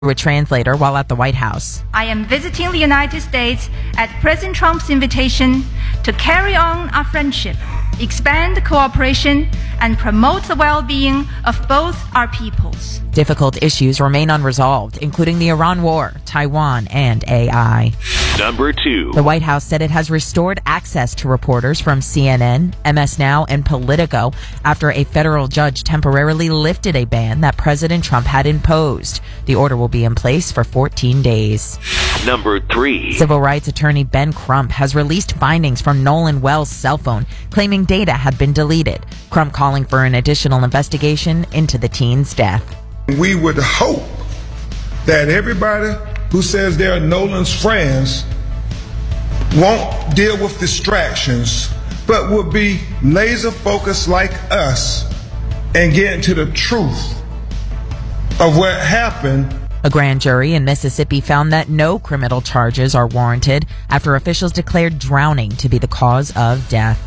A translator while at the White House. I am visiting the United States at President Trump's invitation to carry on our friendship, expand cooperation, and promote the well-being of both our peoples. Difficult issues remain unresolved, including the Iran war, Taiwan, and AI. Number 2. The White House said it has restored access to reporters from CNN, MS Now, and Politico after a federal judge temporarily lifted a ban that President Trump had imposed. The order will be in place for 14 days. Number 3. Civil rights attorney Ben Crump has released findings from Nolan Wells' cell phone, claiming data had been deleted. Crump calling for an additional investigation into the teen's death. We would hope that everybody who says they're Nolan's friends won't deal with distractions, but will be laser focused like us and get into the truth of what happened. A grand jury in Mississippi found that no criminal charges are warranted after officials declared drowning to be the cause of death.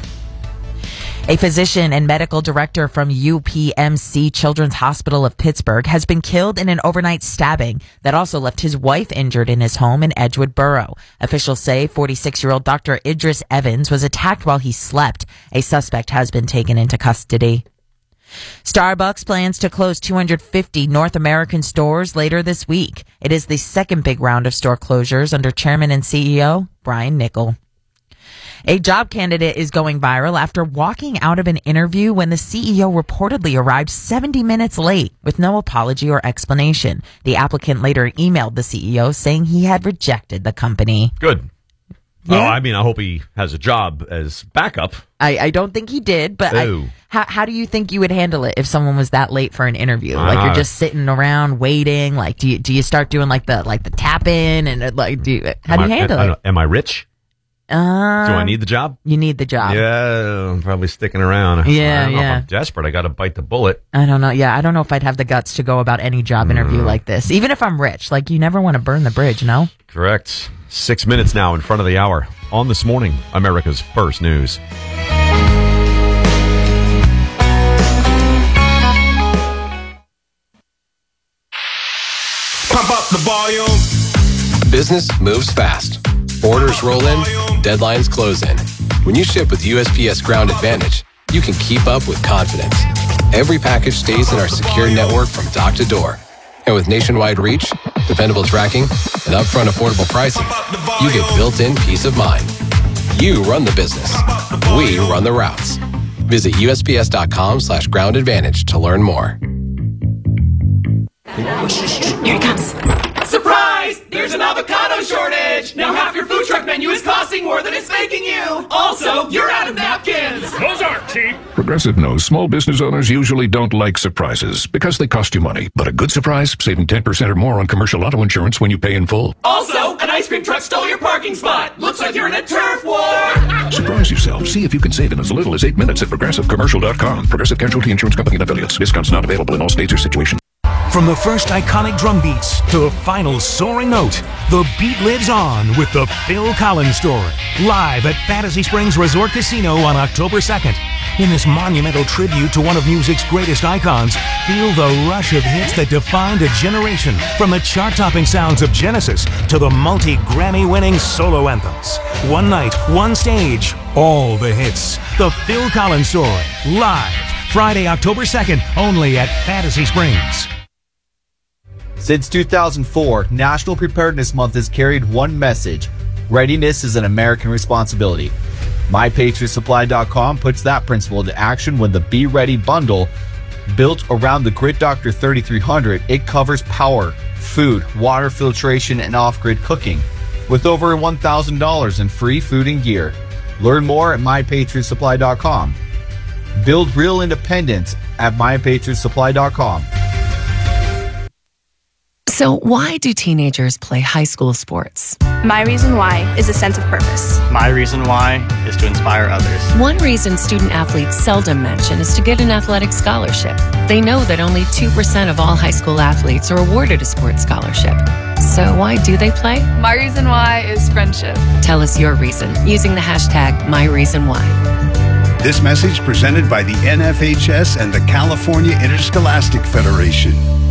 A physician and medical director from UPMC Children's Hospital of Pittsburgh has been killed in an overnight stabbing that also left his wife injured in his home in Edgewood Borough. Officials say 46-year-old Dr. Idris Evans was attacked while he slept. A suspect has been taken into custody. Starbucks plans to close 250 North American stores later this week. It is the second big round of store closures under Chairman and CEO Brian Niccol. A job candidate is going viral after walking out of an interview when the CEO reportedly arrived 70 minutes late with no apology or explanation. The applicant later emailed the CEO saying he had rejected the company. Good. Yeah. Oh, I mean, I hope he has a job as backup. I don't think he did, but how do you think you would handle it if someone was that late for an interview? Like you're just sitting around waiting. Like do you start doing like the tap in and how do you handle it? Am I rich? Do I need the job? You need the job. Yeah, I'm probably sticking around. Yeah, I don't know yeah. if I'm desperate. I got to bite the bullet. I don't know. Yeah, I don't know if I'd have the guts to go about any job interview like this. Even if I'm rich, like you never want to burn the bridge, no? Correct. 6 minutes now in front of the hour. On This Morning, America's First News. Pump up the volume. Business moves fast. Orders roll in, deadlines close in. When you ship with USPS Ground Advantage, you can keep up with confidence. Every package stays in our secure network from dock to door. And with nationwide reach, dependable tracking, and upfront affordable pricing, you get built-in peace of mind. You run the business. We run the routes. Visit USPS.com/Ground Advantage to learn more. Here it comes. Surprise! There's an avocado shortage! Now half your food truck menu is costing more than it's making you! Also, you're out of napkins! Those aren't cheap! Progressive knows small business owners usually don't like surprises because they cost you money. But a good surprise, saving 10% or more on commercial auto insurance when you pay in full. Also, an ice cream truck stole your parking spot! Looks like you're in a turf war! Surprise yourself. See if you can save in as little as 8 minutes at ProgressiveCommercial.com. Progressive Casualty Insurance Company and Affiliates. Discounts not available in all states or situations. From the first iconic drum beats to the final soaring note, the beat lives on with the Phil Collins Story. Live at Fantasy Springs Resort Casino on October 2nd. In this monumental tribute to one of music's greatest icons, feel the rush of hits that defined a generation, from the chart-topping sounds of Genesis to the multi-Grammy-winning solo anthems. One night, one stage, all the hits. The Phil Collins Story. Live, Friday, October 2nd, only at Fantasy Springs. Since 2004, National Preparedness Month has carried one message: readiness is an American responsibility. MyPatriotSupply.com puts that principle into action when the Be Ready bundle, built around the Grid Doctor 3300, it covers power, food, water filtration, and off-grid cooking, with over $1,000 in free food and gear. Learn more at MyPatriotSupply.com. Build real independence at MyPatriotSupply.com. So why do teenagers play high school sports? My reason why is a sense of purpose. My reason why is to inspire others. One reason student athletes seldom mention is to get an athletic scholarship. They know that only 2% of all high school athletes are awarded a sports scholarship. So why do they play? My reason why is friendship. Tell us your reason using the hashtag #MyReasonWhy. This message presented by the NFHS and the California Interscholastic Federation.